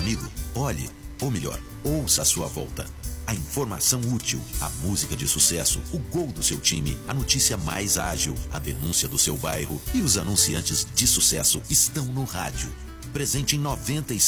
amigo, olhe, ou melhor, ouça à sua volta. A informação útil, a música de sucesso, o gol do seu time, a notícia mais ágil, a denúncia do seu bairro e os anunciantes de sucesso estão no rádio. Presente em 96